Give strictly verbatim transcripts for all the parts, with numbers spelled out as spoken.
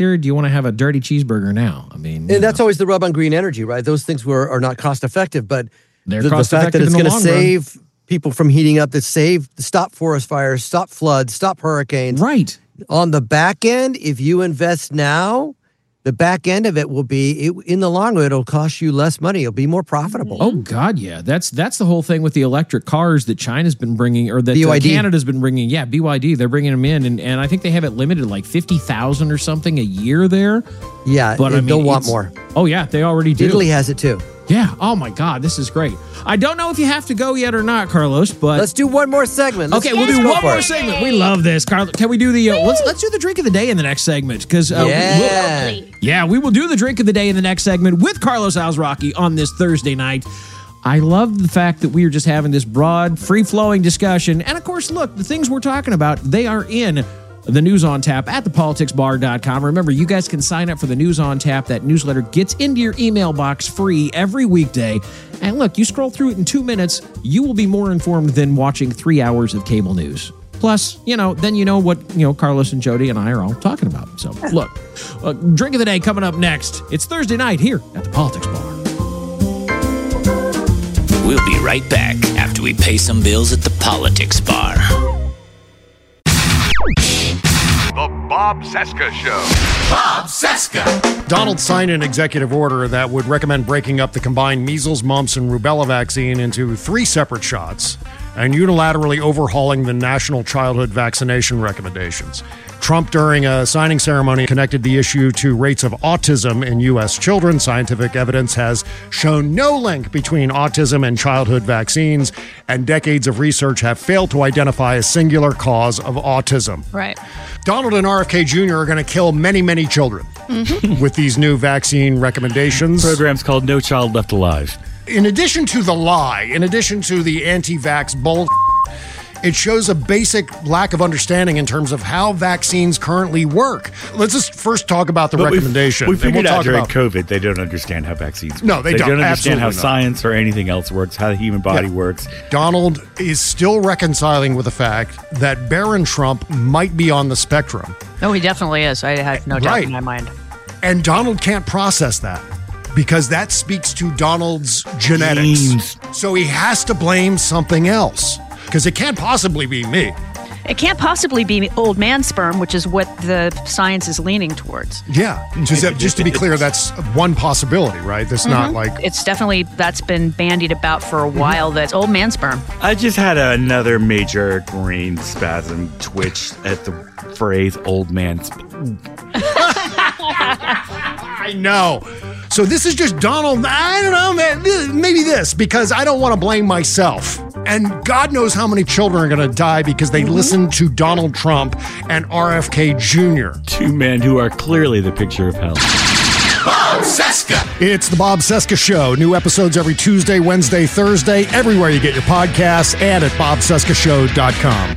Do you want to have a dirty cheeseburger now? I mean, and that's know. always the rub on green energy, right? Those things were are not cost effective, but They're the, cost the fact that it's going to save run. people from heating up, that save, stop forest fires, stop floods, stop hurricanes. Right. On the back end, if you invest now, the back end of it will be, it, in the long run, it'll cost you less money. It'll be more profitable. Oh, God, yeah. That's that's the whole thing with the electric cars that China's been bringing, or that uh, Canada's been bringing. Yeah, B Y D, they're bringing them in, and, and I think they have it limited like fifty thousand or something a year there. Yeah, but I mean, they'll want more. Oh, yeah, they already do. Italy has it too. Yeah. Oh, my God, this is great. I don't know if you have to go yet or not, Carlos, but... Let's do one more segment. Let's okay, we'll do one more it. segment. We love this, Carlos. Can we do the... Uh, let's let's do the drink of the day in the next segment. Because uh, yeah. We'll, yeah, we will do the drink of the day in the next segment with Carlos Alzraki on this Thursday night. I love the fact that we are just having this broad, free-flowing discussion. And, of course, look, the things we're talking about, they are in... the News on Tap at the politics bar dot com. Remember, you guys can sign up for the News on Tap. That newsletter gets into your email box free every weekday. And look, you scroll through it in two minutes, you will be more informed than watching three hours of cable news. Plus, you know, then you know what, you know, Carlos and Jody and I are all talking about. So, look, uh, drink of the day coming up next. It's Thursday night here at the Politics Bar. We'll be right back after we pay some bills at the Politics Bar. The Bob Cesca Show. Bob Cesca. Donald signed an executive order that would recommend breaking up the combined measles, mumps, and rubella vaccine into three separate shots and unilaterally overhauling the national childhood vaccination recommendations. Trump, during a signing ceremony, connected the issue to rates of autism in U S children. Scientific evidence has shown no link between autism and childhood vaccines, and decades of research have failed to identify a singular cause of autism. Right. Donald and R F K Junior are going to kill many, many children mm-hmm. with these new vaccine recommendations. The program's called No Child Left Alive. In addition to the lie, in addition to the anti-vax bull, it shows a basic lack of understanding in terms of how vaccines currently work. Let's just first talk about the but recommendation. We figured we'll out during about... COVID they don't understand how vaccines work. No, they, they don't. don't understand how not. science or anything else works, how the human body yeah. works. Donald is still reconciling with the fact that Barron Trump might be on the spectrum. Oh, he definitely is. I have no doubt right. in my mind. And Donald can't process that, because that speaks to Donald's genetics. Genes. So he has to blame something else, because it can't possibly be me. It can't possibly be old man sperm, which is what the science is leaning towards. Yeah. Just, just to be clear, that's one possibility, right? That's mm-hmm. not like... It's definitely, that's been bandied about for a while, mm-hmm. that's old man sperm. I just had another major brain spasm twitch at the phrase old man sperm. I know. So this is just Donald, I don't know, man, maybe this, because I don't want to blame myself. And God knows how many children are going to die because they mm-hmm. listened to Donald Trump and R F K Junior Two men who are clearly the picture of hell. Bob Cesca. It's the Bob Cesca Show. New episodes every Tuesday, Wednesday, Thursday, everywhere you get your podcasts, and at bob cesca show dot com.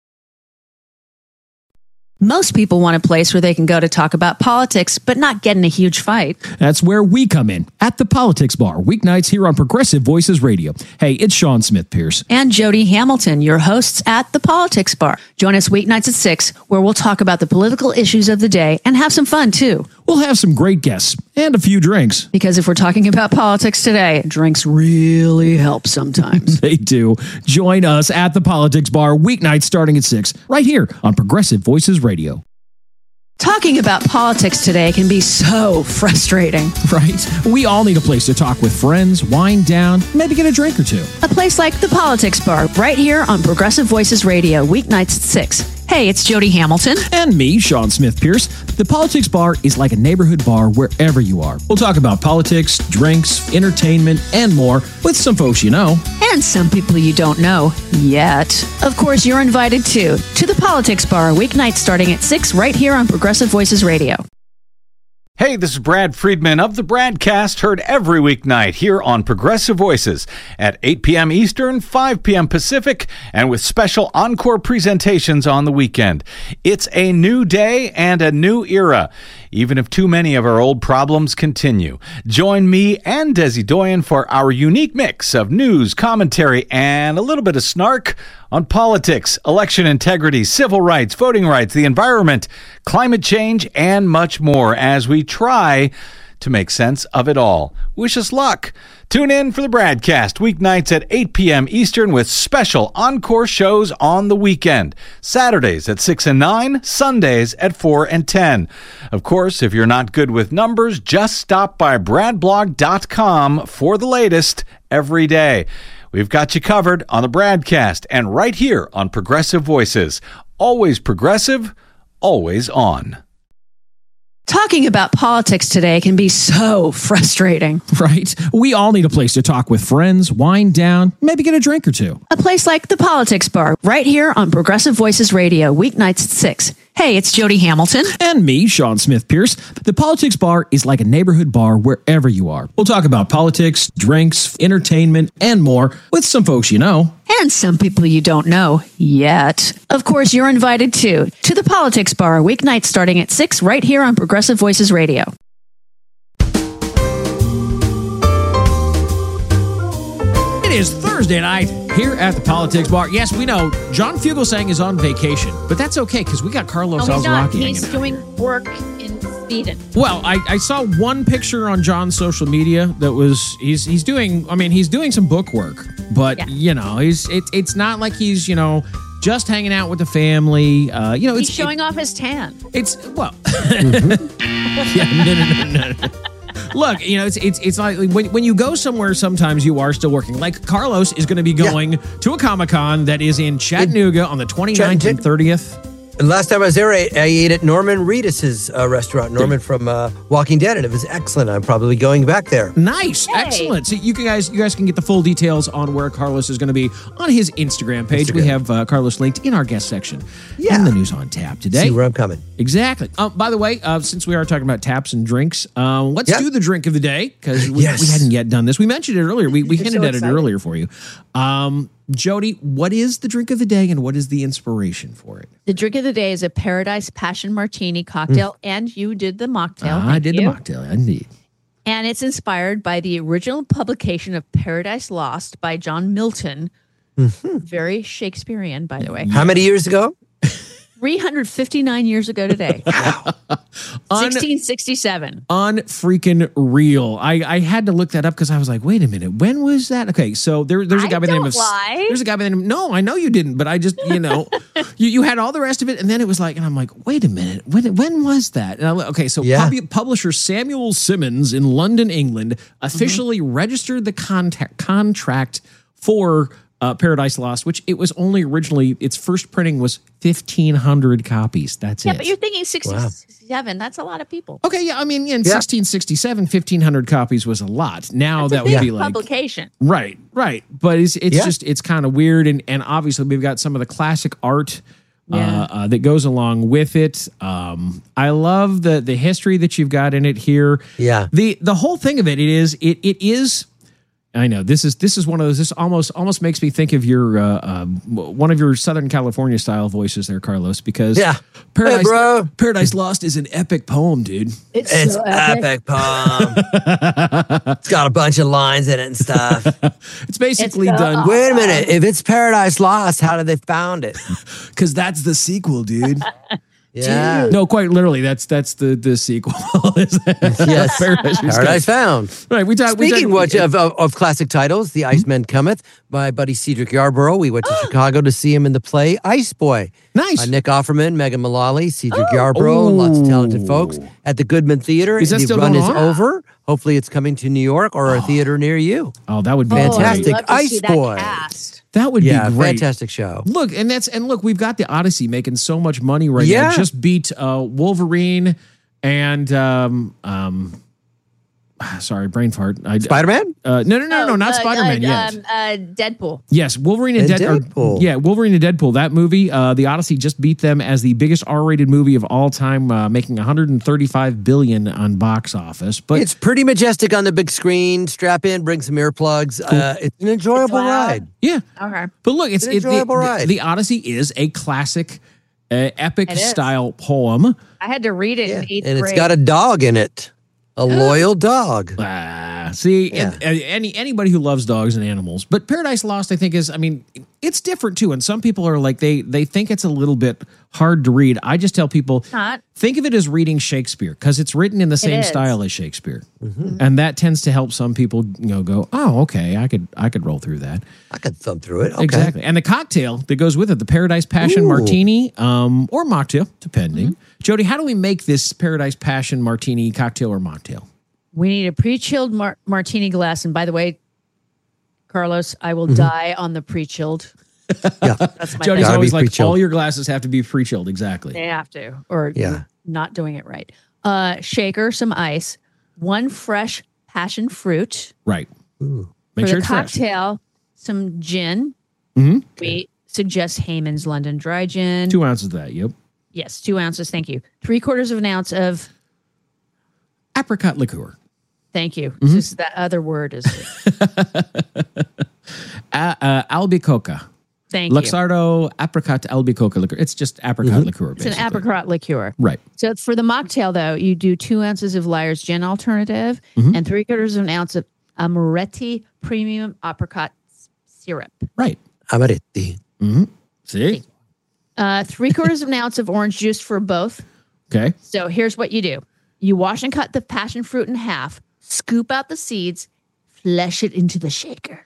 Most people want a place where they can go to talk about politics, but not get in a huge fight. That's where we come in, at the Politics Bar, weeknights here on Progressive Voices Radio. Hey, it's Sean Smith Pierce. And Jody Hamilton, your hosts at the Politics Bar. Join us weeknights at six, where we'll talk about the political issues of the day and have some fun, too. We'll have some great guests and a few drinks. Because if we're talking about politics today, drinks really help sometimes. They do. Join us at the Politics Bar, weeknights starting at six, right here on Progressive Voices Radio. Talking about politics today can be so frustrating. Right? We all need a place to talk with friends, wind down, maybe get a drink or two. A place like the Politics Bar, right here on Progressive Voices Radio, weeknights at six. Hey, it's Jody Hamilton. And me, Sean Smith Pierce. The Politics Bar is like a neighborhood bar wherever you are. We'll talk about politics, drinks, entertainment, and more with some folks you know. And some people you don't know yet. Of course, you're invited too to the Politics Bar, weeknights starting at six, right here on Progressive Voices Radio. Hey, this is Brad Friedman of the Bradcast, heard every weeknight here on Progressive Voices at eight p.m. Eastern, five p.m. Pacific, and with special encore presentations on the weekend. It's a new day and a new era, even if too many of our old problems continue. Join me and Desi Doyen for our unique mix of news, commentary, and a little bit of snark on politics, election integrity, civil rights, voting rights, the environment, climate change, and much more as we try to make sense of it all. Wish us luck. Tune in for the Bradcast weeknights at eight p.m. Eastern with special encore shows on the weekend. Saturdays at six and nine, Sundays at four and ten. Of course, if you're not good with numbers, just stop by brad blog dot com for the latest every day. We've got you covered on the Bradcast and right here on Progressive Voices. Always progressive, always on. Talking about politics today can be so frustrating. Right? We all need a place to talk with friends, wind down, maybe get a drink or two. A place like the Politics Bar, right here on Progressive Voices Radio, weeknights at six. Hey, it's Jody Hamilton. And me, Sean Smith Pierce. The Politics Bar is like a neighborhood bar wherever you are. We'll talk about politics, drinks, entertainment, and more with some folks you know. And some people you don't know yet. Of course, you're invited too to the Politics Bar, weeknights starting at six, right here on Progressive Voices Radio. It is Thursday night here at the Politics Bar. Yes, we know John Fugelsang is on vacation, but that's okay because we got Carlos no, he's not. Alzaraki He's hanging doing out. work in Sweden. Well, I, I saw one picture on John's social media that was he's he's doing. I mean, he's doing some book work, but Yeah. you know, he's it, it's not like he's you know just hanging out with the family. Uh, you know, He's it's showing it, off his tan. It's well, yeah, no, no, no, no. no. Look, you know, it's it's it's like when when you go somewhere, sometimes you are still working. Like Carlos is going to be going yeah. to a Comic-Con that is in Chattanooga on the twenty-ninth and thirtieth. And last time I was there, I, I ate at Norman Reedus's uh, restaurant, Norman from uh, Walking Dead, and it was excellent. I'm probably going back there. Nice, Hey. excellent. So you guys, you guys can get the full details on where Carlos is going to be on his Instagram page. Instagram. We have uh, Carlos linked in our guest section. Yeah. And the news on tap today. See where I'm coming. Exactly. Uh, by the way, uh, since we are talking about taps and drinks, uh, let's Yep. do the drink of the day because we, Yes. we hadn't yet done this. We mentioned it earlier. We, we You're hinted so at it excited. earlier for you. Um, Jody, what is the drink of the day and what is the inspiration for it? The drink of the day is a Paradise Passion Martini cocktail, and you did the mocktail. Uh, I Thank did you. the mocktail, indeed. And it's inspired by the original publication of Paradise Lost by John Milton. Very Shakespearean, by the way. How many years ago? three hundred fifty-nine years ago today. Un- sixteen sixty-seven. Unfreaking real. I, I had to look that up because I was like, wait a minute, when was that? Okay, so there, there's a I guy by the name don't of lie. there's a guy by the name. No, I know you didn't, but I just you know you, you had all the rest of it, and then it was like, and I'm like, wait a minute, when when was that? And I, okay, so Yeah. pub- publisher Samuel Simmons in London, England, officially registered the contact contract for. Uh, Paradise Lost, which it was only originally, its first printing was fifteen hundred copies. That's Yeah, it. but you're thinking sixteen sixty-seven. That's a lot of people. Okay, yeah, I mean, yeah, in Yeah. sixteen sixty-seven, fifteen hundred copies was a lot. Now That's that a would big be like publication. right, right. But it's it's Yeah. just it's kind of weird, and and obviously we've got some of the classic art Yeah. uh, uh, that goes along with it. Um, I love the the history that you've got in it here. Yeah. the the whole thing of it, it is it it is. I know this is this is one of those. This almost almost makes me think of your uh, um, one of your Southern California style voices there, Carlos. Because Yeah. Paradise, Hey, bro. Paradise Lost is an epic poem, dude. It's, It's so epic poem. It's got a bunch of lines in it and stuff. It's basically It's, uh, done Wait a minute. If it's Paradise Lost, how did they found it? because that's the sequel, dude. Yeah. No, quite literally, that's that's the the sequel. Is that- Yes. Paradise, Paradise Found. Right. We talked. we Speaking talked- of, of, of classic titles, The Iceman Cometh by buddy Cedric Yarborough. We went to Chicago to see him in the play Ice Boy. Nice. Uh, Nick Offerman, Megan Mullally, Cedric Yarborough, lots of talented folks at the Goodman Theater. Is that the still run going is on? over. Hopefully it's coming to New York or a theater near you. Oh, that would be Fantastic. great. I'd love to Ice see that Boy. cast. That would Yeah, be great. fantastic show. Look, and that's and look, we've got the Odyssey making so much money right Yeah. now. Just beat uh, Wolverine and um um. Sorry, brain fart. I, Spider-Man? Uh, no, no, no, no, not uh, Spider-Man uh, yet. Um, uh, Deadpool. Yes, Wolverine and, And Dead- or- Deadpool. yeah, Wolverine and Deadpool. That movie, uh, the Odyssey, just beat them as the biggest R-rated movie of all time, uh, making one hundred thirty-five billion dollars on box office. But It's pretty majestic on the big screen. Strap in, bring some earplugs. Uh, it's an enjoyable It's loud. ride. yeah, Okay. but look, it's An it, the, enjoyable the, ride. the Odyssey is a classic, uh, epic It is. style poem. I had to read it Yeah. in eighth And grade. it's got a dog in it. A loyal dog. Uh, Yeah. See, Yeah. and- and any anybody who loves dogs and animals, but Paradise Lost, I think is, I mean, it's different too. And some people are like they they think it's a little bit hard to read. I just tell people, Not. think of it as reading Shakespeare because it's written in the same is. style as Shakespeare, and that tends to help some people, you know, go, oh, okay, I could I could roll through that. I could thumb through it. Okay. Exactly. And the cocktail that goes with it, the Paradise Passion Ooh. Martini um, or mocktail, depending. Jody, how do we make this Paradise Passion Martini cocktail or mocktail? We need a pre-chilled mar- martini glass. And by the way, Carlos, I will die on the pre-chilled. Yeah. That's my Jody's thing. Gotta always be like, pre-chilled. all your glasses have to be pre-chilled. Exactly. They have to, or Yeah. you're not doing it right. Uh, shaker, some ice, one fresh passion fruit. Right. Make For sure the it's fresh. cocktail, some gin. Mhm. We suggest Heyman's London Dry Gin. Two ounces of that. Yep. Yes, two ounces. Thank you. Three quarters of an ounce of. Apricot liqueur. Thank you. Mm-hmm. This that other word is. Uh, uh, Albicoca. Thank you. Luxardo apricot Albicoca liqueur. It's just apricot liqueur, It's basically. an apricot liqueur. Right. So for the mocktail, though, you do two ounces of Lyre's Gin Alternative Mm-hmm. and three quarters of an ounce of Amoretti Premium Apricot s- Syrup. Right. Amaretti. See? Uh, three quarters of an ounce of orange juice for both. Okay. So here's what you do. You wash and cut the passion fruit in half, scoop out the seeds, flesh it into the shaker.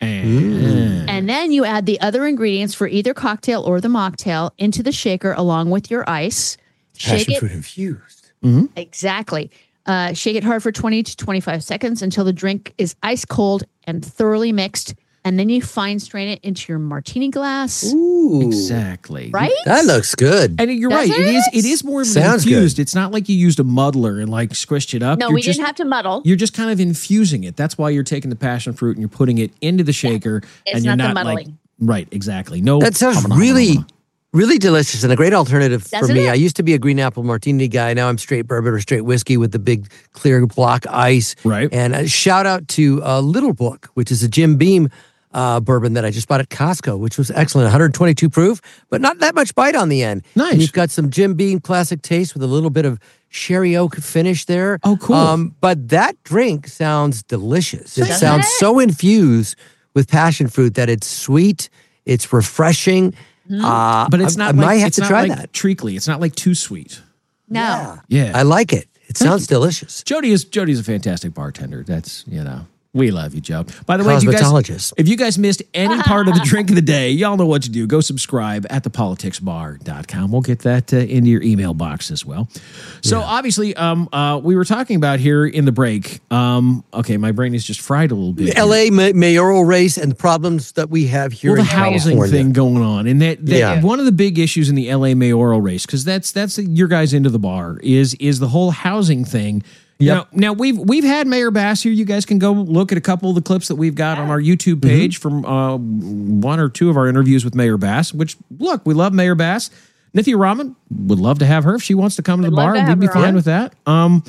And And then you add the other ingredients for either cocktail or the mocktail into the shaker along with your ice. Shake Passion it. fruit infused. Exactly. Uh, shake it hard for twenty to twenty-five seconds until the drink is ice cold and thoroughly mixed. And then you fine strain it into your martini glass. Ooh. exactly. Right? That looks good. And you're Does right. It is. it? It is more Sounds infused. good. It's not like you used a muddler and like squished it up. No, You're we just, didn't have to muddle. You're just kind of infusing it. That's why you're taking the passion fruit and you're putting it into the shaker. It's and you're not the not like muddling. right. Exactly. No. That sounds really, really delicious and a great alternative for Doesn't me. it? I used to be a green apple martini guy. Now I'm straight bourbon or straight whiskey with the big clear block ice. Right. And a shout out to uh, Little Book, which is a Jim Beam uh, bourbon that I just bought at Costco, which was excellent. one hundred twenty-two proof, but not that much bite on the end. Nice. And you've got some Jim Beam classic taste with a little bit of sherry oak finish there. Oh, cool. but that drink sounds delicious. It Doesn't sounds it? so infused with passion fruit that it's sweet, it's refreshing. Uh, But it's I, not. I like, might have it's to not try like that. treacly. It's not like too sweet. No. Yeah. I like it. It sounds delicious. Jody is Jody's a fantastic bartender. That's you know. We love you, Joe. By the way, if you, guys, Cosmetologist. if you guys missed any part of the drink of the day, y'all know what to do. Go subscribe at the politics bar dot com. We'll get that uh, into your email box as well. So obviously, um, uh, we were talking about here in the break. Um, okay, my brain is just fried a little bit. L A ma- mayoral race and the problems that we have here Well, the in housing California. thing going on, and that, that Yeah. one of the big issues in the L A mayoral race, because that's that's your guys into the bar, is is the whole housing thing. Yep. Now, now we've we've had Mayor Bass here. You guys can go look at a couple of the clips that we've got on our YouTube page from uh, one or two of our interviews with Mayor Bass. Which look, we love Mayor Bass. Nithya Raman would love to have her if she wants to come to the Would love bar. to We'd have be her fine on. with that. Um,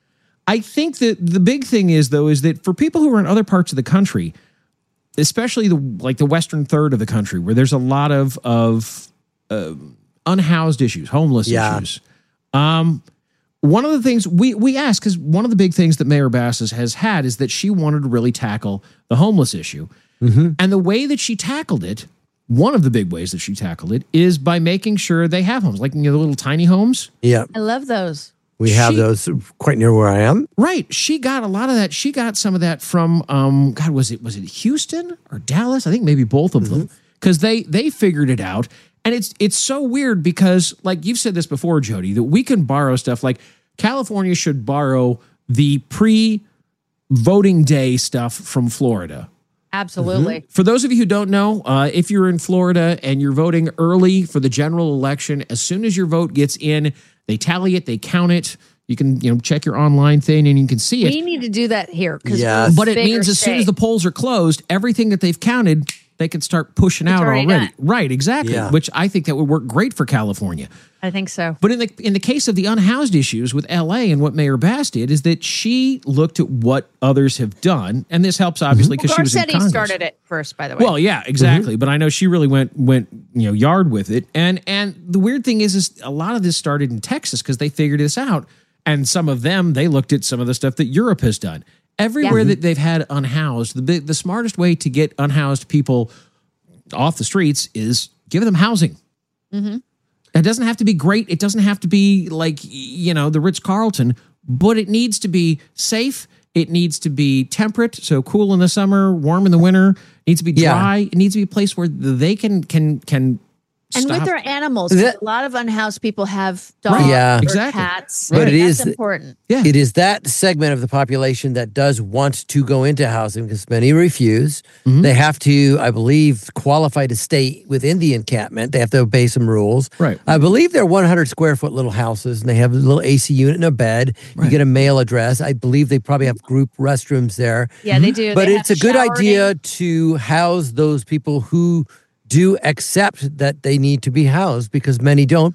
I think that the big thing is though is that for people who are in other parts of the country, especially the like the western third of the country, where there's a lot of of uh, unhoused issues, homeless Yeah. issues. Um, one of the things we we asked, because one of the big things that Mayor Bass has, has had is that she wanted to really tackle the homeless issue, and the way that she tackled it, one of the big ways that she tackled it, is by making sure they have homes, like you know, the little tiny homes. Yeah, I love those. we have She- those quite near where I am. Right. She got a lot of that. She got some of that from um God, was it was it Houston or Dallas? I think maybe both of them. Because they they figured it out. And it's it's so weird because like you've said this before, Jody, that we can borrow stuff like California should borrow the pre-voting day stuff from Florida. Absolutely. For those of you who don't know, uh, if you're in Florida and you're voting early for the general election, as soon as your vote gets in, they tally it, they count it. You can you know check your online thing and you can see it. We need to do that here because Yes. But it means as soon as the polls are closed, everything that they've counted, they can start pushing out already already. done. Right, exactly. Yeah. Which I think that would work great for California. I think so. But in the in the case of the unhoused issues with L A and what Mayor Bass did is that she looked at what others have done, and this helps obviously because she was in Garcetti Congress. started it first, by the way. Well, yeah, exactly. But I know she really went went you know yard with it. And and the weird thing is, is a lot of this started in Texas because they figured this out. And some of them they looked at some of the stuff that Europe has done. Everywhere Yeah. that they've had unhoused, the big, the smartest way to get unhoused people off the streets is give them housing. Mm-hmm. It doesn't have to be great. It doesn't have to be like, you know, the Ritz-Carlton, but it needs to be safe. It needs to be temperate, so cool in the summer, warm in the winter. It needs to be Yeah. dry. It needs to be a place where they can can can And stop. with their animals, That- a lot of unhoused people have dogs Right. Yeah. or Exactly. cats. But it That's is- important. Yeah. It is that segment of the population that does want to go into housing because many refuse. Mm-hmm. They have to, I believe, qualify to stay within the encampment. They have to obey some rules. Right. I believe they're one hundred square foot little houses and they have a little A C unit and a bed. You Right. get a mail address. I believe they probably have group restrooms there. Yeah, they do. But They it's have a good showering. idea to house those people who do accept that they need to be housed because many don't.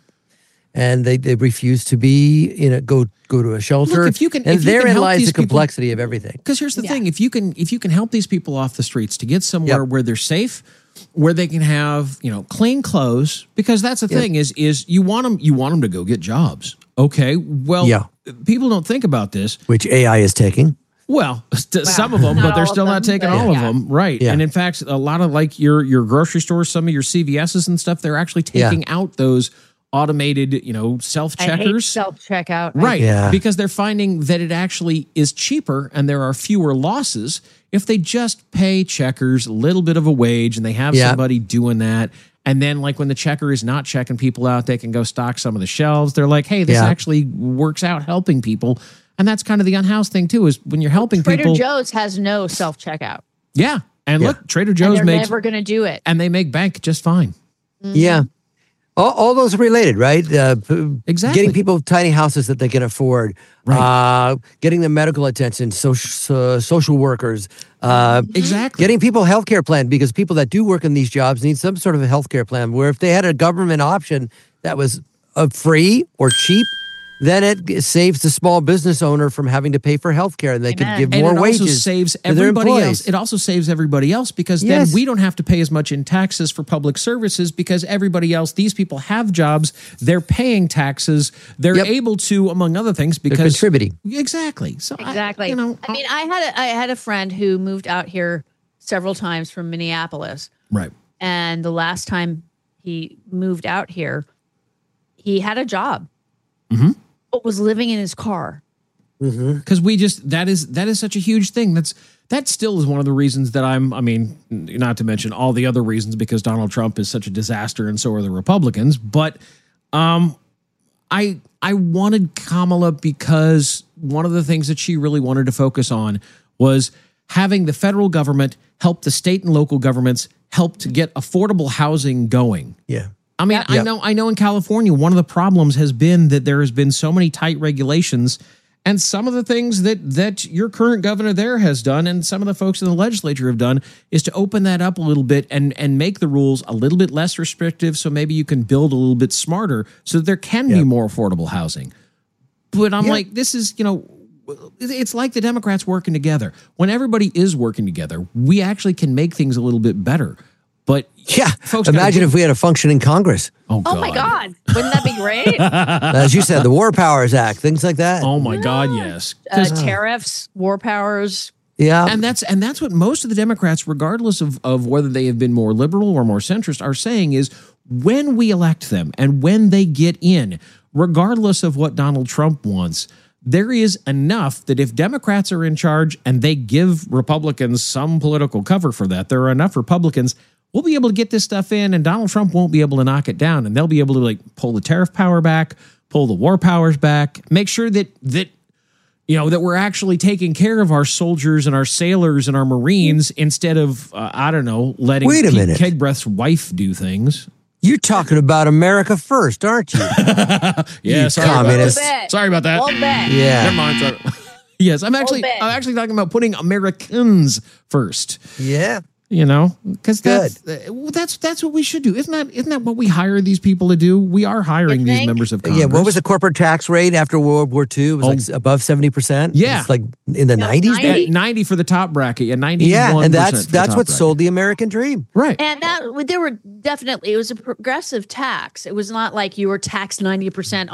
And they, they refuse to be, you know, go go to a shelter. Look, if you can- and if you can therein help lies these the people- complexity of everything. Because here's the Yeah. thing: if you can if you can help these people off the streets to get somewhere Yep. where they're safe, where they can have you know clean clothes, because that's the thing is is you want them you want them to go get jobs. Okay, well, Yeah. people don't think about this. Which A I is taking. Well, st- some of them, Not but they're all of still not them, taking but all yeah. of them, right? Yeah. And in fact, a lot of like your your grocery stores, some of your C V S's and stuff, they're actually Yeah. taking out those automated, you know, self I hate checkers. self checkout. Right. Yeah. Because they're finding that it actually is cheaper and there are fewer losses if they just pay checkers a little bit of a wage and they have Yeah. somebody doing that. And then, like, when the checker is not checking people out, they can go stock some of the shelves. They're like, hey, this Yeah. actually works out helping people. And that's kind of the unhoused thing, too, is when you're helping Trader people. Joe's has no self checkout. Yeah. And Yeah. look, Trader And Joe's they're makes, never going to do it. and they make bank just fine. Yeah. All, all those are related, right? Uh, p- Exactly. Getting people tiny houses that they can afford, Right. uh, getting them medical attention, social, uh, social workers, uh, Exactly. getting people a healthcare plan because people that do work in these jobs need some sort of a healthcare plan where if they had a government option that was uh, free or cheap, then it saves the small business owner from having to pay for healthcare and they could Amen. give And more it also wages saves to their everybody employees. else. It also saves everybody else because Yes. then we don't have to pay as much in taxes for public services because everybody else, these people have jobs, they're paying taxes, they're Yep. able to, among other things, They're because contributing. exactly. So I- Exactly. you know, I mean, I had a, I had a friend who moved out here several times from Minneapolis, right. and the last time he moved out here, he had a job, Mhm. but was living in his car. Because we just that is that is such a huge thing. That's that still is one of the reasons that I'm. I mean, not to mention all the other reasons because Donald Trump is such a disaster, and so are the Republicans. But um, I I wanted Kamala because one of the things that she really wanted to focus on was having the federal government help the state and local governments help to get affordable housing going. Yeah. I mean, I Yep. know I know in California, one of the problems has been that there has been so many tight regulations, and some of the things that that your current governor there has done and some of the folks in the legislature have done is to open that up a little bit and and make the rules a little bit less restrictive so maybe you can build a little bit smarter so that there can be Yep. more affordable housing. But I'm Yeah. like, this is, you know, it's like the Democrats working together. When everybody is working together, we actually can make things a little bit better. But Yeah. folks gotta Imagine get- if we had a functioning Congress. oh, Oh my God. Wouldn't that be great? As you said, the War Powers Act, things like that. Oh my God, yes. uh, 'Cause- tariffs, war powers. Yeah. and that's and that's what most of the Democrats, regardless of, of whether they have been more liberal or more centrist, are saying is when we elect them and when they get in, regardless of what Donald Trump wants, there is enough that if Democrats are in charge and they give Republicans some political cover for that, there are enough Republicans. We'll be able to get this stuff in, and Donald Trump won't be able to knock it down, and they'll be able to like pull the tariff power back, pull the war powers back, make sure that that you know that we're actually taking care of our soldiers and our sailors and our Marines instead of uh, I don't know letting Wait a Pete minute. Kegbreath's wife do things. You're talking about America first, aren't you? Yeah, You sorry about communist. that. Sorry about that. Well, bet. Yeah. Never mind. Sorry. Yes, I'm actually bit. I'm actually talking about putting Americans first. Yeah. You know, because Good. that's uh, well, that's that's what we should do. Isn't that isn't that what we hire these people to do? We are hiring You these think? members of Congress. Yeah. What was the corporate tax rate after World War Two? It was like above seventy percent. Yeah. It's like in the nineties. ninety. At ninety for the top bracket? Yeah, ninety. Yeah. And that's that's what sold the American dream. Right. And that there were definitely, it was a progressive tax. It was not like you were taxed ninety percent on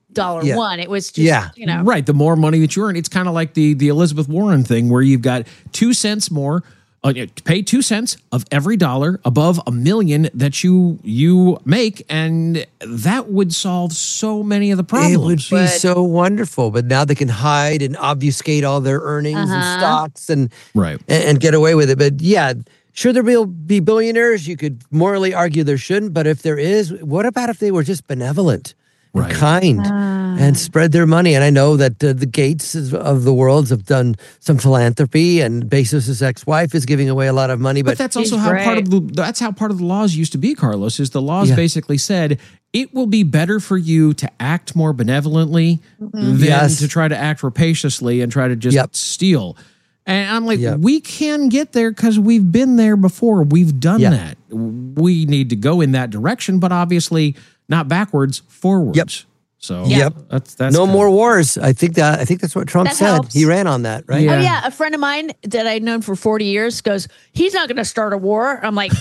dollar Yeah. one. It was just, Yeah. you know. Right. The more money that you earn, it's kind of like the the Elizabeth Warren thing where you've got two cents more. Uh, you pay two cents of every dollar above a million that you you make, and that would solve so many of the problems. It would be so wonderful, but now they can hide and obfuscate all their earnings and Uh-huh. stocks and, Right. and and get away with it. But yeah, sure there will be billionaires. You could morally argue there shouldn't, but if there is, what about if they were just benevolent? And Right. kind and spread their money. And I know that uh, the Gates of the world have done some philanthropy, and Bezos' ex-wife is giving away a lot of money. But, But that's also He's how part great. of the that's how part of the laws used to be, Carlos, is the laws Yeah. basically said it will be better for you to act more benevolently than Yes. to try to act rapaciously and try to just Yep. steal. And I'm like, Yep. we can get there because we've been there before. We've done Yeah. that. We need to go in that direction, but obviously not backwards, forwards. Yep. So Yep. that's that's no kinda- more wars. I think that I think that's what Trump That said. helps. He ran on that, right? Yeah. Oh yeah, a friend of mine that I'd known for forty years goes, he's not going to start a war. I'm like,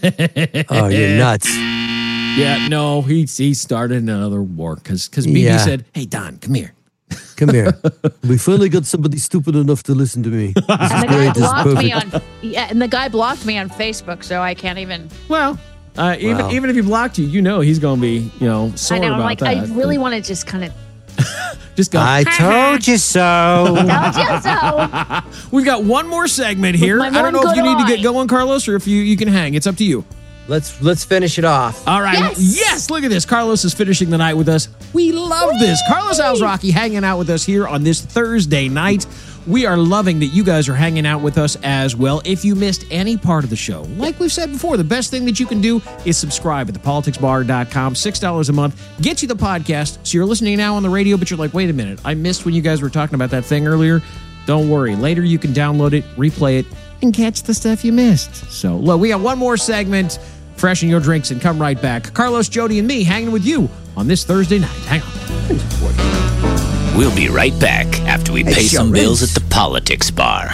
Oh, you're nuts. Yeah, no, he he started another war because because B B Yeah. said, "Hey Don, come here." Come here. We finally got somebody stupid enough to listen to me. This is and the guy great. This is blocked me perfect. on, yeah, and the guy blocked me on Facebook, so I can't even. Well, uh, even Wow. even if he blocked you, you know he's going to be you know sore I know. I'm about like, that. I really want to just kind of. just go. I told you so. Told you so. We've got one more segment here. my I don't one know if good you need to eye. get going, Carlos, or if you you can hang. It's up to you. Let's let's finish it off. All right. Yes. Yes, look at this. Carlos is finishing the night with us. We love this. Carlos Alzraki hanging out with us here on this Thursday night. We are loving that you guys are hanging out with us as well. If you missed any part of the show, like we've said before, the best thing that you can do is subscribe at the politics bar dot com. six dollars a month gets you the podcast. So you're listening now on the radio, but you're like, wait a minute, I missed when you guys were talking about that thing earlier. Don't worry. Later you can download it, replay it, and catch the stuff you missed. So, look, we got one more segment. Freshen your drinks and come right back. Carlos, Jody, and me hanging with you on this Thursday night. Hang on. We'll be right back after we pay some bills at the Politics Bar.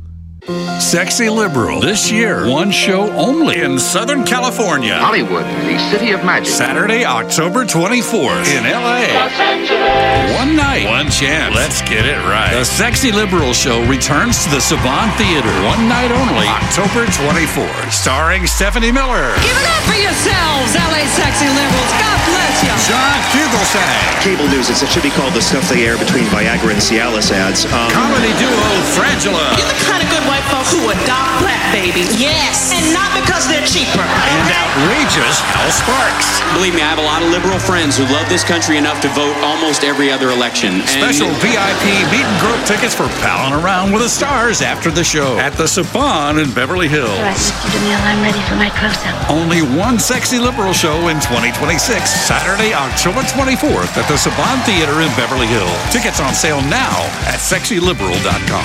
Sexy Liberal. This year, one show only in Southern California. Hollywood, the city of magic. Saturday, October twenty-fourth in L A. One night, one chance. Let's get it right. The Sexy Liberal Show returns to the Savant Theater. One night only, October twenty-fourth. Starring Stephanie Miller. Give it up for yourselves, L A Sexy Liberals. God bless you. John Fugelsang. Cable news, it should be called the stuff they air between Viagra and Cialis ads. Um, Comedy duo Frangela. You're the kind of good white folk who adopt black babies. Yes. And not because they're cheaper. And outrageous Hal Sparks. Believe me, I have a lot of liberal friends who love this country enough to vote almost every other election. Special And- V I P meet and grope tickets for palling around with the stars after the show at the Saban in Beverly Hills. Mister DeMille, I'm ready for my close-up. Only one Sexy Liberal show in twenty twenty-six, Saturday, October twenty-fourth at the Saban Theater in Beverly Hills. Tickets on sale now at sexy liberal dot com.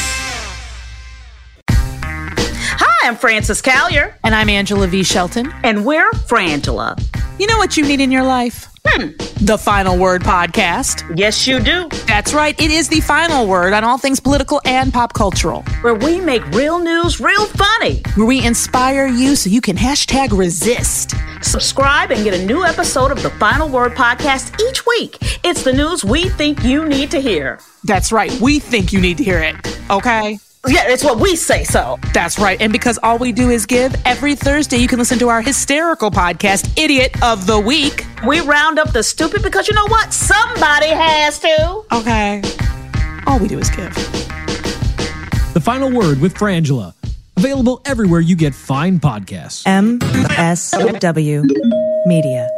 Hi, I'm Frances Callier. And I'm Angela V. Shelton. And we're Frangela. You know what you need in your life? Hmm. The Final Word Podcast. Yes, you do. That's right. It is the final word on all things political and pop cultural. Where we make real news real funny. Where we inspire you so you can hashtag resist. Subscribe and get a new episode of the Final Word Podcast each week. It's the news we think you need to hear. That's right. We think you need to hear it. Okay? Yeah, it's what we say so. That's right. And because all we do is give, every Thursday you can listen to our hysterical podcast, Idiot of the Week. We round up the stupid because you know what? Somebody has to. Okay. All we do is give. The Final Word with Frangela. Available everywhere you get fine podcasts. M S W Media.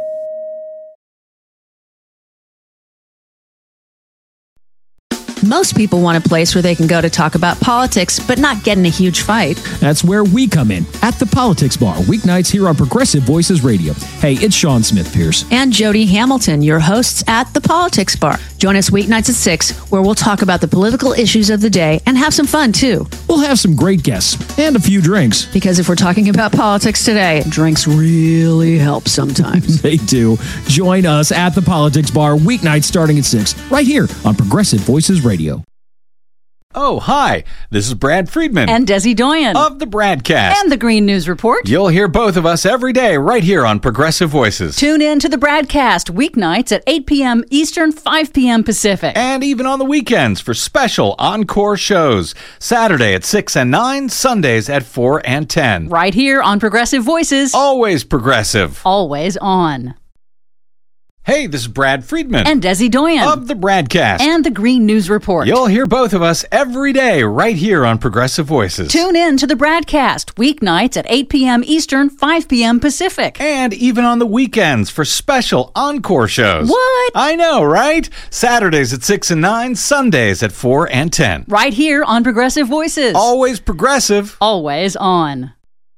Most people want a place where they can go to talk about politics, but not get in a huge fight. That's where we come in at the Politics Bar, weeknights here on Progressive Voices Radio. Hey, it's Sean Smith Pierce. And Jody Hamilton, your hosts at the Politics Bar. Join us weeknights at six, where we'll talk about the political issues of the day and have some fun, too. We'll have some great guests and a few drinks. Because if we're talking about politics today, drinks really help sometimes. They do. Join us at the Politics Bar, weeknights starting at six, right here on Progressive Voices Radio. Oh, hi. This is Brad Friedman. And Desi Doyen. Of the Bradcast. And the Green News Report. You'll hear both of us every day right here on Progressive Voices. Tune in to the Bradcast weeknights at eight p.m. Eastern, five p.m. Pacific. And even on the weekends for special encore shows. Saturday at six and nine, Sundays at four and ten. Right here on Progressive Voices. Always progressive. Always on. Hey, this is Brad Friedman. And Desi Doyen. Of the Bradcast. And the Green News Report. You'll hear both of us every day right here on Progressive Voices. Tune in to the Bradcast weeknights at eight p.m. Eastern, five p.m. Pacific. And even on the weekends for special encore shows. What? I know, right? Saturdays at six and nine, Sundays at four and ten. Right here on Progressive Voices. Always progressive. Always on.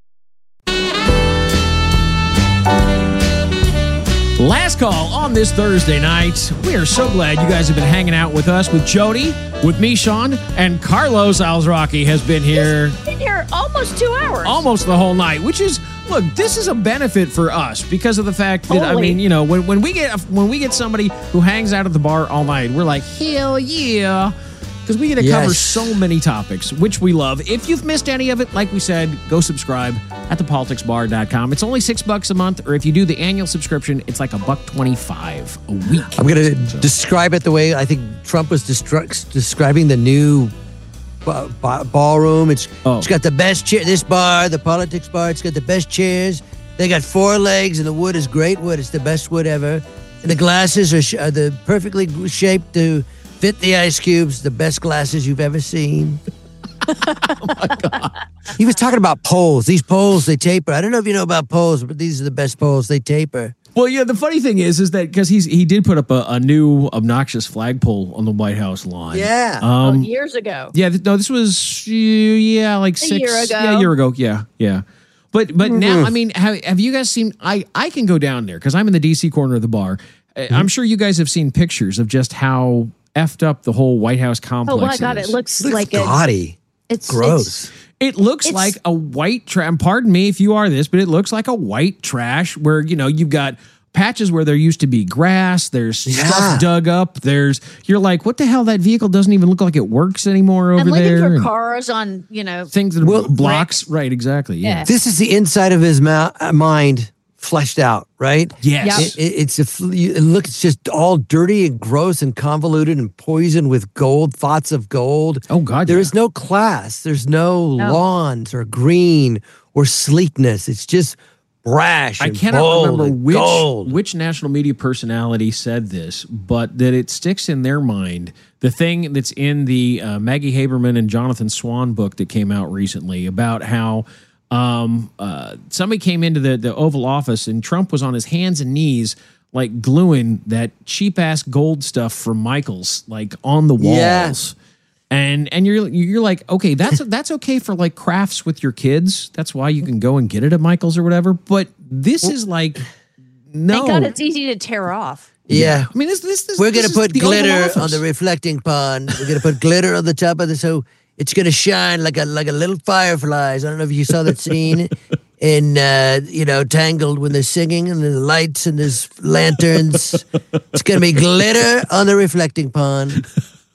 Last call on this Thursday night. We are so glad you guys have been hanging out with us, with Jody, with me, Sean, and Carlos Alzraki has been here. He's been here almost two hours. Almost the whole night, which is, look, this is a benefit for us because of the fact that, Totally. I mean, you know, when, when we get when we get somebody who hangs out at the bar all night, we're like, hell yeah. Because we get to cover Yes. so many topics, which we love. If you've missed any of it, like we said, go subscribe at the politics bar dot com. It's only six bucks a month, or if you do the annual subscription, it's like a buck twenty-five a week. I'm going to describe it the way I think Trump was destru- describing the new ba- ba- ballroom. It's Oh. It's got the best chair. This bar, the politics bar, it's got the best chairs. They got four legs, and the wood is great wood. It's the best wood ever. And the glasses are, sh- are the perfectly shaped to fit the ice cubes. The best glasses you've ever seen. Oh my God. He was talking about poles. These poles, they taper. I don't know if you know about poles, but these are the best poles. They taper. Well, yeah, the funny thing is, is that because he's he did put up a, a new obnoxious flagpole on the White House lawn. Yeah. Um, Oh, years ago. Yeah, th- no, this was uh, yeah, like A six year ago. Yeah, a year ago. Yeah, yeah. But but now, Mm-hmm. I mean, have, have you guys seen? I I can go down there because I'm in the D C corner of the bar. Mm-hmm. Uh, I'm sure you guys have seen pictures of just how effed up the whole White House complex Oh my God, is. it looks Looks like a, gaudy. it's Gross. It's, It looks It's- like a white trash. Pardon me if you are this, but it looks like a white trash where, you know, you've got patches where there used to be grass. There's Yeah. stuff dug up. There's, you're like, what the hell? That vehicle doesn't even look like it works anymore over and looking there. for and cars on, you know, things that Well, blocks. Right, exactly. Yeah. Yeah. This is the inside of his ma- mind fleshed out, right? Yes. It, it, it's a fl- you- look. It's just all dirty and gross and convoluted and poisoned with gold thoughts of gold. Oh God. There yeah. is no class. There's no, No. lawns or green or sleekness. It's just brash. I and cannot bold remember and which gold. which national media personality said this, but that it sticks in their mind. The thing that's in the uh, Maggie Haberman and Jonathan Swan book that came out recently about how um, uh, somebody came into the, the Oval Office and Trump was on his hands and knees, like gluing that cheap ass gold stuff from Michaels, like on the walls. Yeah. And and you're you're like, okay, that's that's okay for like crafts with your kids. That's why you can go and get it at Michael's or whatever. But this is like, no. thank God it's easy to tear off. Yeah. I mean, this this, this We're this gonna is put the Oval glitter Office. on the reflecting pond. We're gonna put glitter on the top of the so it's gonna shine like a like a little fireflies. I don't know if you saw that scene in uh, you know Tangled when they're singing and there's lights and there's lanterns. It's gonna be glitter on the reflecting pond.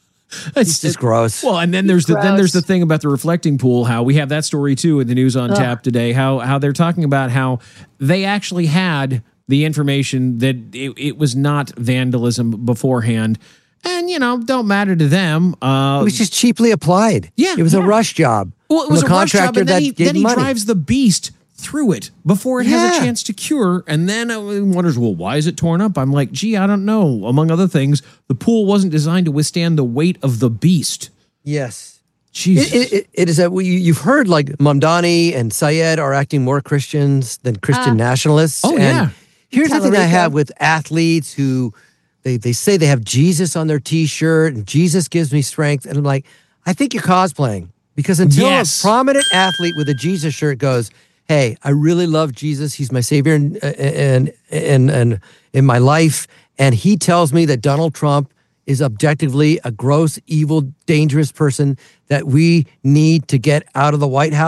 It's just gross. Well, and then there's the, then there's the thing about the reflecting pool. How we have that story too in the news on Ugh. tap today. How how they're talking about how they actually had the information that it, it was not vandalism beforehand, and you know don't matter to them. Uh, It was just cheaply applied. Yeah, it was yeah. a rush job. well, it was a from rush job, contractor and then that he gave then he money. drives the beast through it before it has Yeah. a chance to cure, and then uh, wonders, well, why is it torn up? I'm like, gee, I don't know. Among other things, the pool wasn't designed to withstand the weight of the beast. Yes. Jesus. It, it, it, it is that we, you've heard like Mamdani and Syed are acting more Christians than Christian Ah. nationalists. Oh, And yeah. Here's the thing I Tallarico. have with athletes who they, they say they have Jesus on their T-shirt and Jesus gives me strength. And I'm like, I think you're cosplaying because until Yes. a prominent athlete with a Jesus shirt goes, hey, I really love Jesus. He's my savior and and and and in my life. And he tells me that Donald Trump is objectively a gross, evil, dangerous person that we need to get out of the White House.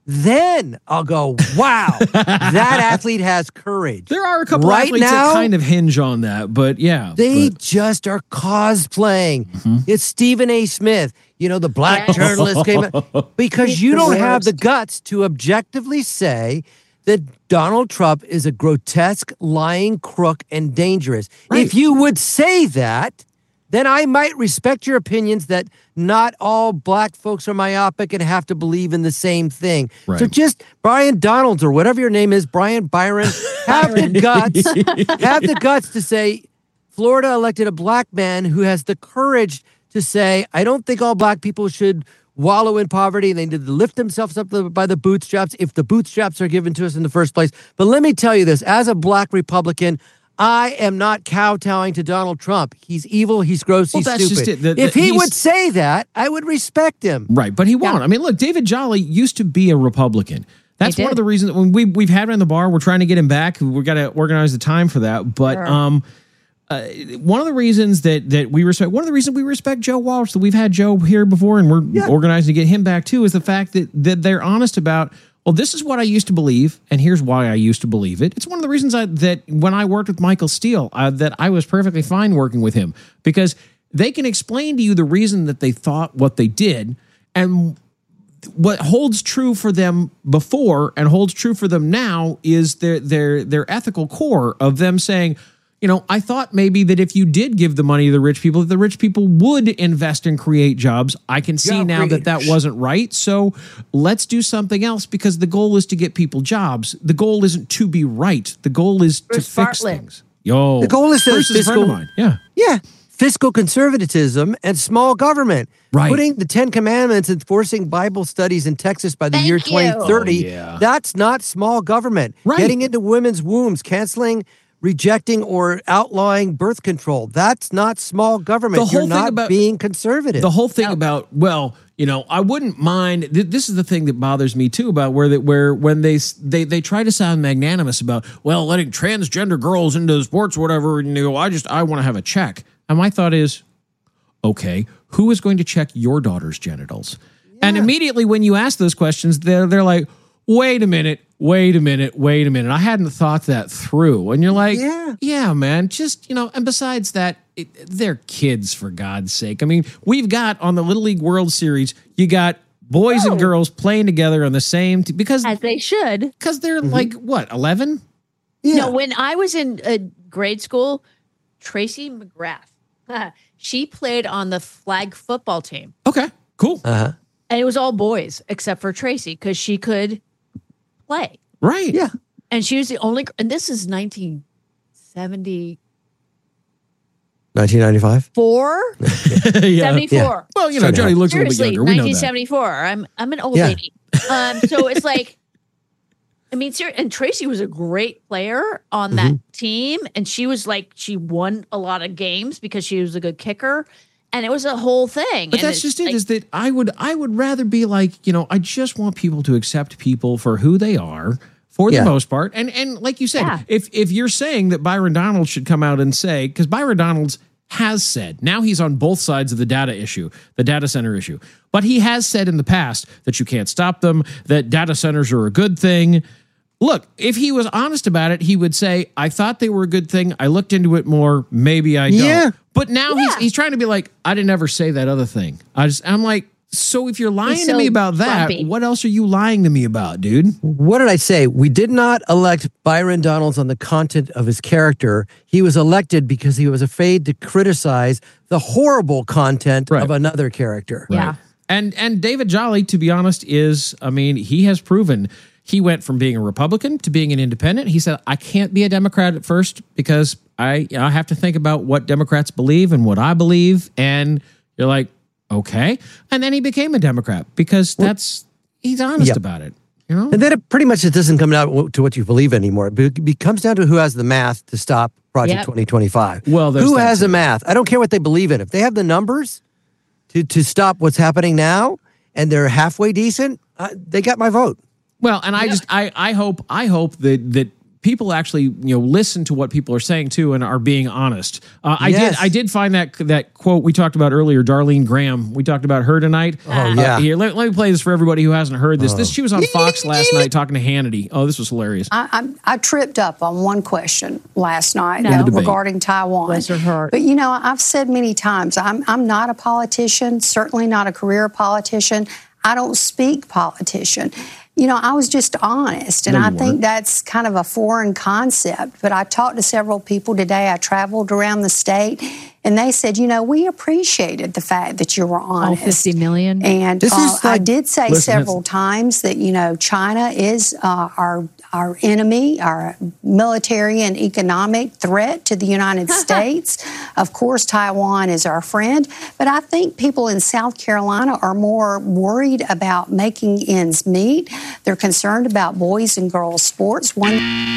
then I'll go, wow, that athlete has courage. There are a couple right athletes now, that kind of hinge on that, but yeah. They but. just are cosplaying. Mm-hmm. It's Stephen A. Smith, you know, the black Yes. journalist came out. Because He's you the don't have the worst. guts to objectively say that Donald Trump is a grotesque, lying crook and dangerous. Right. If you would say that, then I might respect your opinions that not all black folks are myopic and have to believe in the same thing. Right. So just Brian Donalds or whatever your name is, Brian Byron, have the guts, have the guts to say Florida elected a black man who has the courage to say, I don't think all black people should wallow in poverty. They need to lift themselves up by the bootstraps if the bootstraps are given to us in the first place. But let me tell you this, as a black Republican, I am not kowtowing to Donald Trump. He's evil, he's gross, Well, he's that's stupid. just it. The- the- if he he's- would say that, I would respect him. Right, but he won't. I mean, look, David Jolly used to be a Republican. That's He one of did. the reasons when we we've had him in the bar. We're trying to get him back. We've got to organize the time for that. But Sure. um, uh, one of the reasons that that we respect one of the reasons we respect Joe Walsh, that we've had Joe here before, and we're Yeah. organizing to get him back too, is the fact that that they're honest about. Well, this is what I used to believe, and here's why I used to believe it. It's one of the reasons I, that when I worked with Michael Steele, uh, that I was perfectly fine working with him, because they can explain to you the reason that they thought what they did, and what holds true for them before and holds true for them now is their their their ethical core of them saying, you know, I thought maybe that if you did give the money to the rich people, that the rich people would invest and create jobs. I can see Yeah, now that that wasn't right. So let's do something else, because the goal is to get people jobs. The goal isn't to be right. The goal is Bruce to fix Bartlett. things. Yo, The goal is to Bruce is a friend of fiscal- mine. Yeah. Yeah. Fiscal conservatism and small government. Right. Putting the Ten Commandments and forcing Bible studies in Texas by the Thank year you. twenty thirty. Oh, yeah. That's not small government. Right. Getting into women's wombs, canceling, rejecting, or outlawing birth control. That's not small government. The whole You're thing not about- being conservative. The whole thing about, well, you know, I wouldn't mind. Th- this is the thing that bothers me too about where that where when they s- they they try to sound magnanimous about, well, letting transgender girls into sports or whatever, and you know, I just I want to have a check. And my thought is, okay, who is going to check your daughter's genitals? And immediately when you ask those questions, they're they're like, wait a minute, wait a minute, wait a minute. I hadn't thought that through. And you're like, Yeah. yeah, man, just, you know, and besides that, it, they're kids, for God's sake. I mean, we've got on the Little League World Series, you got boys and Oh. girls playing together on the same team because As they should. because they're like, what, eleven? yeah. No, when I was in uh, grade school, Tracy McGrath, she played on the flag football team. Okay, cool. Uh-huh. And it was all boys except for Tracy because she could play. Right. Yeah. And she was the only, and this is nineteen seventy-four, nineteen ninety-five. yeah. seventy-four. Yeah. Well, you know, Sorry, Johnny looks a little bit Seriously, younger. We know nineteen that. seventy-four. I'm I'm an old Yeah. lady. Um, so it's like, I mean, ser- and Tracy was a great player on that Mm-hmm. team, and she was like, she won a lot of games because she was a good kicker, and it was a whole thing. But and that's it's just it. like- Is that I would I would rather be like, you know, I just want people to accept people for who they are for the Yeah. most part. And and like you said, Yeah. if if you're saying that Byron Donalds should come out and say, because Byron Donalds has said, now he's on both sides of the data issue, the data center issue. But he has said in the past that you can't stop them, that data centers are a good thing. Look, if he was honest about it, he would say, I thought they were a good thing. I looked into it more. Maybe I don't. Yeah. But now he's he's trying to be like, I didn't ever say that other thing. I just I'm like, so if you're lying He's to so me about that, grumpy. what else are you lying to me about, dude? What did I say? We did not elect Byron Donalds on the content of his character. He was elected because he was afraid to criticize the horrible content Right. of another character. Yeah. And and David Jolly, to be honest, is I mean, he has proven he went from being a Republican to being an independent. He said, I can't be a Democrat at first because I I have to think about what Democrats believe and what I believe. And you're like, okay. And then he became a Democrat because that's he's honest Yep. about it. You know? And then it pretty much it doesn't come down to what you believe anymore. It be- be- comes down to who has the math to stop Project Yep. twenty twenty-five. Well, there's who that has too. the math? I don't care what they believe in. If they have the numbers to to stop what's happening now, and they're halfway decent, uh, they got my vote. Well, and I just I I hope I hope that that people actually, you know, listen to what people are saying too and are being honest. Uh, I Yes. did I did find that that quote we talked about earlier, Darlene Graham. We talked about her tonight. Oh, yeah. Uh, here, let, let me play this for everybody who hasn't heard this. Oh. This she was on Fox last night talking to Hannity. Oh, this was hilarious. I, I, I tripped up on one question last night In the uh, debate. regarding Taiwan. Bless her heart. But you know, I've said many times, I'm I'm not a politician, certainly not a career politician. I don't speak politician. You know, I was just honest, and No, you I think weren't. that's kind of a foreign concept. But I talked to several people today. I traveled around the state, and they said, you know, we appreciated the fact that you were All honest. fifty million. And This uh, is I like- did say Listen, several times that, you know, China is uh, our our enemy, our military and economic threat to the United States. Of course, Taiwan is our friend. But I think people in South Carolina are more worried about making ends meet. They're concerned about boys and girls sports. One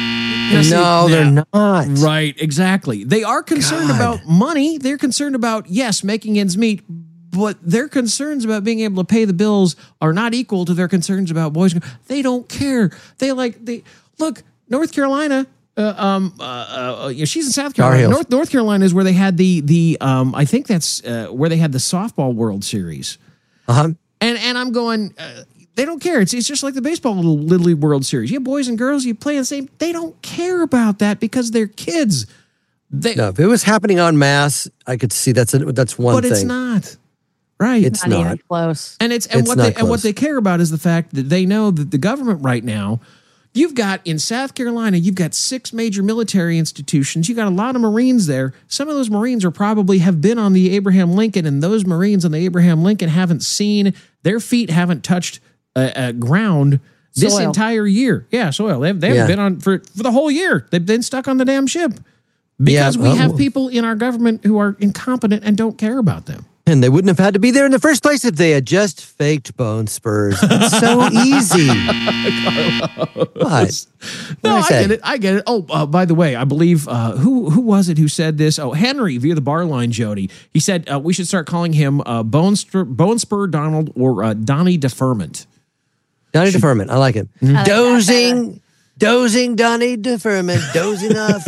No, they're not. Right, exactly. They are concerned God. about money. They're concerned about, yes, making ends meet, but their concerns about being able to pay the bills are not equal to their concerns about boys and girls. They don't care. They like, they look, North Carolina, uh, um, uh, uh, yeah, she's in South Tar Carolina. Heels. North, North Carolina is where they had the, the um, I think that's uh, where they had the softball World Series. Uh-huh. And and I'm going, uh, they don't care. It's it's just like the baseball Little, Little League World Series. You have boys and girls, you play the same. They don't care about that because they're kids. They, No, if it was happening en masse, I could see that's a, that's one but thing. it's not. Right. It's Not not. even close. And it's and It's what not they and what close. they care about is the fact that they know that the government right now, you've got in South Carolina, you've got six major military institutions. You got a lot of Marines there. Some of those Marines are probably have been on the Abraham Lincoln, and those Marines on the Abraham Lincoln haven't seen their feet haven't touched uh, uh, ground this Soil. entire year. Yeah, soil. They, they haven't Yeah. been on for for the whole year. They've been stuck on the damn ship because Yeah, we well- have people in our government who are incompetent and don't care about them. And they wouldn't have had to be there in the first place if they had just faked bone spurs. It's so easy. What? No, What did I I, say? get it. I get it. Oh, uh, by the way, I believe uh, who who was it who said this? Oh, Henry via the bar line, Jody. He said uh, we should start calling him uh, Bone, Spur, Bone Spur Donald or uh, Donnie Deferment. Donnie Deferment. I like it. I like that Dozing. Dozing Donnie Deferment. Dozing off.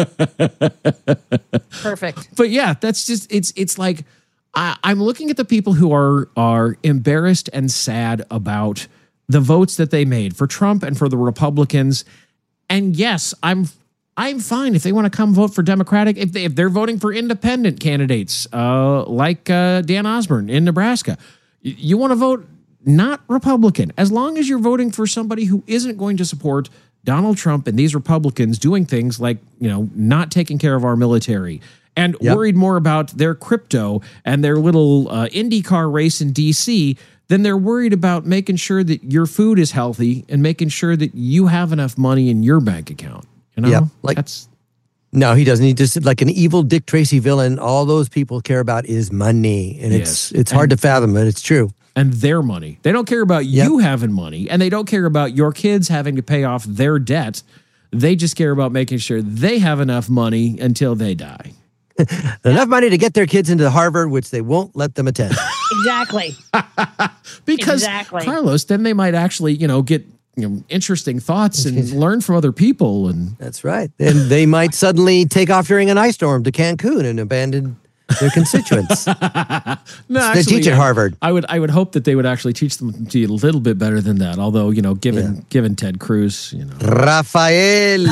Perfect. But yeah, that's just it's it's like I, I'm looking at the people who are are embarrassed and sad about the votes that they made for Trump and for the Republicans. And yes, I'm I'm fine if they want to come vote for Democratic. If they if they're voting for independent candidates, uh, like uh, Dan Osborne in Nebraska, y- you want to vote not Republican, as long as you're voting for somebody who isn't going to support Donald Trump and these Republicans doing things like, you know, not taking care of our military and Yep. worried more about their crypto and their little uh, IndyCar race in D C than they're worried about making sure that your food is healthy and making sure that you have enough money in your bank account. You know, Yep, like- that's No, he doesn't. He just like an evil Dick Tracy villain. All those people care about is money, and it's Yes. it's hard to fathom, but it's true. and their money. They don't care about you having money, and they don't care about your kids having to pay off their debt. They just care about making sure they have enough money until they die. Enough money to get their kids into Harvard, which they won't let them attend. Exactly. Because Exactly. Carlos, then they might actually, you know, get you know interesting thoughts and learn from other people. And That's right. And they might suddenly take off during an ice storm to Cancun and abandon their constituents. no, They actually, teach at I- Harvard. I would, I would hope that they would actually teach them to you a little bit better than that. Although, you know, given given Ted Cruz, you know, Rafael.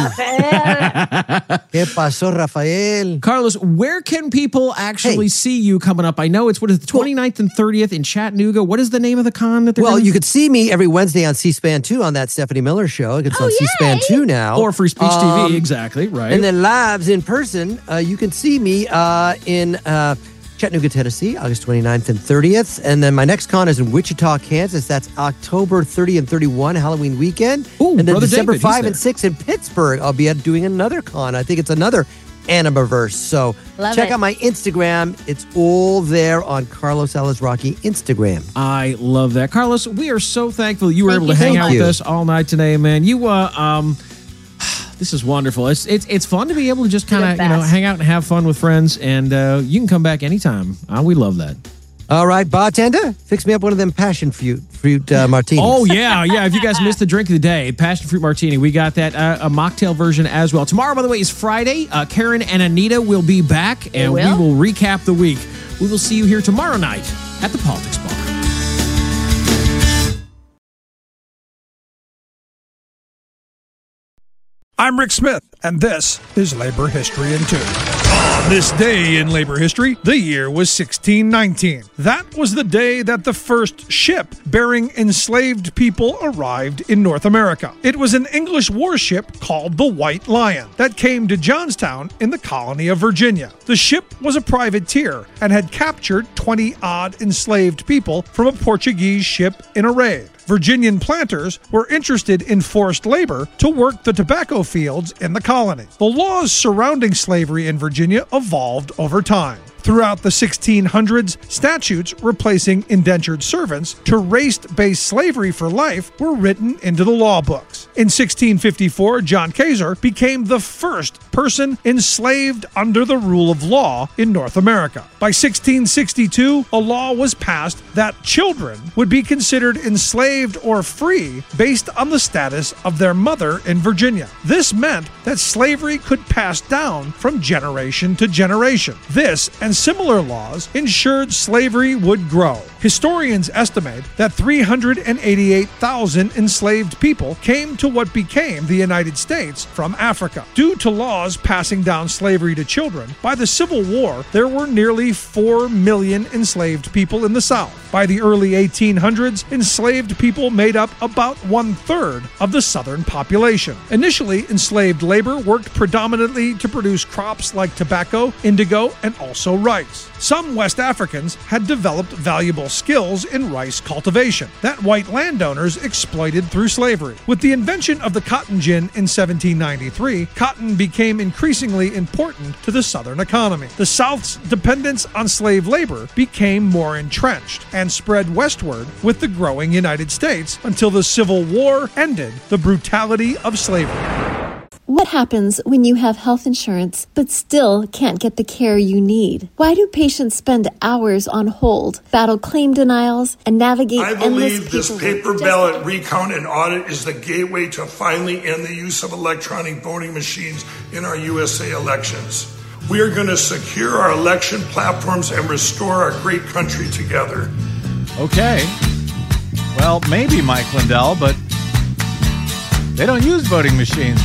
¿Qué pasó, Rafael? Carlos, where can people actually see you coming up? I know it's what is it, the twenty-ninth and thirtieth in Chattanooga. What is the name of the con that they're Well, gonna- you could see me every Wednesday on C-SPAN two on that Stephanie Miller show. It's on C-SPAN two now. or Free Speech Um, T V, exactly, right? And then lives in person, uh, you can see me uh, in uh, Chattanooga, Tennessee, August twenty-ninth and thirtieth. And then my next con is in Wichita, Kansas. That's October thirtieth and thirty-first, Halloween weekend. Ooh, and then Brother December David, he's five and there. six in Pittsburgh, I'll be at doing another con. I think it's another Animaverse. So Love check it. out my Instagram. It's all there on Carlos Alazraqui Instagram. I love that, Carlos. We are so thankful you were Thank able you to so hang out much. with us all night today, man. You, uh, um, this is wonderful. It's it's it's fun to be able to just kind You're of the you know best. hang out and have fun with friends, and uh, you can come back anytime. Uh, we love that. All right, bartender, fix me up one of them passion fruit fruit uh, martinis. Oh, yeah, yeah. If you guys missed the drink of the day, passion fruit martini, we got that, uh, a mocktail version as well. Tomorrow, by the way, is Friday. Uh, Karen and Anita will be back, and will? we will recap the week. We will see you here tomorrow night at the Politics Bar. I'm Rick Smith, and this is Labor History in Two. On this day in labor history, the year was sixteen nineteen. That was the day that the first ship bearing enslaved people arrived in North America. It was an English warship called the White Lion that came to Johnstown in the colony of Virginia. The ship was a privateer and had captured twenty-odd enslaved people from a Portuguese ship in a raid. Virginian planters were interested in forced labor to work the tobacco fields in the colony. The laws surrounding slavery in Virginia evolved over time. Throughout the sixteen hundreds, statutes replacing indentured servants to race-based slavery for life were written into the law books. In sixteen fifty-four, John Kaiser became the first person enslaved under the rule of law in North America. By sixteen sixty-two, a law was passed that children would be considered enslaved or free based on the status of their mother in Virginia. This meant that slavery could pass down from generation to generation. This and similar laws ensured slavery would grow. Historians estimate that three hundred eighty-eight thousand enslaved people came to what became the United States from Africa. Due to laws passing down slavery to children, by the Civil War, there were nearly four million enslaved people in the South. By the early eighteen hundreds, enslaved people made up about one-third of the Southern population. Initially, enslaved labor worked predominantly to produce crops like tobacco, indigo, and also rice. Some West Africans had developed valuable skills in rice cultivation that white landowners exploited through slavery. With the invention of the cotton gin in seventeen ninety-three, cotton became increasingly important to the Southern economy. The South's dependence on slave labor became more entrenched and spread westward with the growing United States until the Civil War ended the brutality of slavery. What happens when you have health insurance but still can't get the care you need? Why do patients spend hours on hold, battle claim denials, and navigate I endless believe this paperwork? paper ballot recount and audit is the gateway to finally end the use of electronic voting machines in our U S A elections. We are going to secure our election platforms and restore our great country together. Okay. Well, maybe Mike Lindell, but they don't use voting machines.